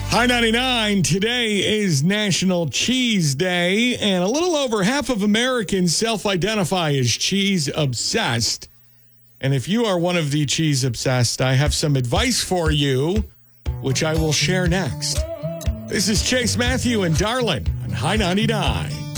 Hi 99, today is National Cheese Day, and a little over half of Americans self-identify as cheese obsessed. And if you are one of the cheese obsessed, I have some advice for you, which I will share next. This is Chase Matthew and Darlin on High 99.